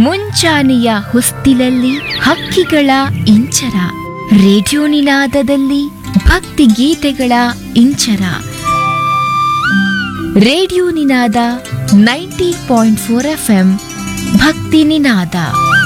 ಮುಂಚಾನೆಯ ಹೊಸ್ತಿಲಲ್ಲಿ ಹಕ್ಕಿಗಳ ಇಂಚರ, ರೇಡಿಯೋ ನಿನಾದದಲ್ಲಿ ಭಕ್ತಿ ಗೀತೆಗಳ ಇಂಚರ. ರೇಡಿಯೋ ನಿನಾದ 90.4 FM ಭಕ್ತಿ ನಿನಾದ.